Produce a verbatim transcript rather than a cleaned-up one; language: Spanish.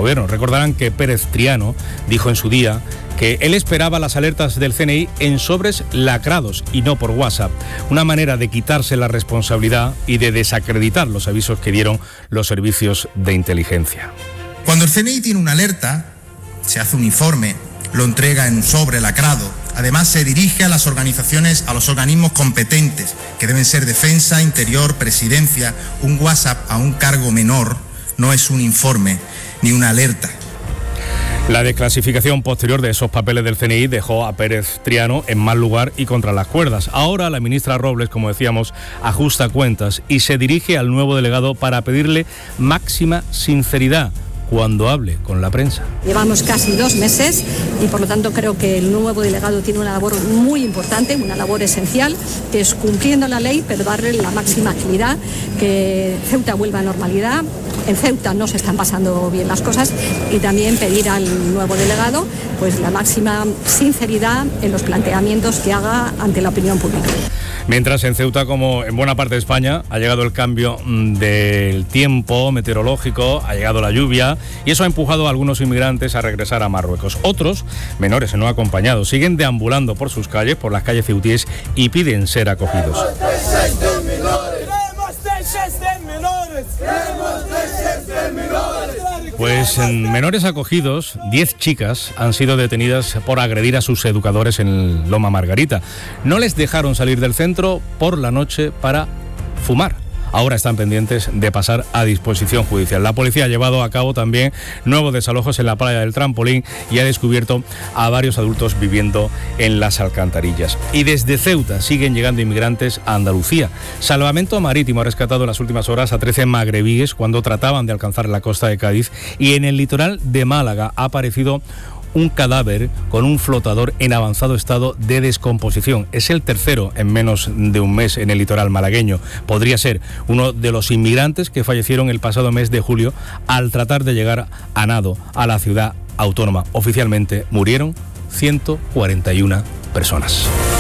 gobierno. Recordarán que Pérez Triano dijo en su día que él esperaba las alertas del C N I en sobres lacrados y no por WhatsApp, una manera de quitarse la responsabilidad y de desacreditar los avisos que dieron los servicios de inteligencia. Cuando el C N I tiene una alerta, se hace un informe, lo entrega en un sobre lacrado. Además, se dirige a las organizaciones, a los organismos competentes, que deben ser Defensa, Interior, Presidencia. Un WhatsApp a un cargo menor no es un informe ni una alerta. La desclasificación posterior de esos papeles del C N I dejó a Pérez Triano en mal lugar y contra las cuerdas. Ahora la ministra Robles, como decíamos, ajusta cuentas y se dirige al nuevo delegado para pedirle máxima sinceridad cuando hable con la prensa. Llevamos casi dos meses y por lo tanto creo que el nuevo delegado tiene una labor muy importante, una labor esencial, que es cumpliendo la ley, pero darle la máxima agilidad, que Ceuta vuelva a normalidad. En Ceuta no se están pasando bien las cosas y también pedir al nuevo delegado pues la máxima sinceridad en los planteamientos que haga ante la opinión pública. Mientras en Ceuta, como en buena parte de España, ha llegado el cambio del tiempo meteorológico, ha llegado la lluvia y eso ha empujado a algunos inmigrantes a regresar a Marruecos. Otros, menores no acompañados, siguen deambulando por sus calles, por las calles ceutíes y piden ser acogidos. Pues en menores acogidos, diez chicas han sido detenidas por agredir a sus educadores en Loma Margarita. No les dejaron salir del centro por la noche para fumar. Ahora están pendientes de pasar a disposición judicial. La policía ha llevado a cabo también nuevos desalojos en la playa del Trampolín y ha descubierto a varios adultos viviendo en las alcantarillas. Y desde Ceuta siguen llegando inmigrantes a Andalucía. Salvamento Marítimo ha rescatado en las últimas horas a trece magrebíes cuando trataban de alcanzar la costa de Cádiz, y en el litoral de Málaga ha aparecido un cadáver con un flotador en avanzado estado de descomposición. Es el tercero en menos de un mes en el litoral malagueño. Podría ser uno de los inmigrantes que fallecieron el pasado mes de julio al tratar de llegar a nado a la ciudad autónoma. Oficialmente murieron ciento cuarenta y una personas.